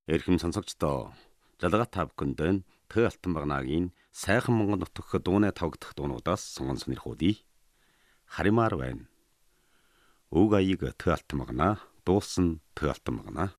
Эрхэм сонсогчдоо жалгаа та бүхэнд Тэ алтан багнаагийн сайхан монгол нутагт дуунаа тавгдах дуунуудаас сонгон сонирхуулъя. Харимаар байна. Уг аяг Тэ алтан багнаа, дуулсан Тэ алтан багнаа.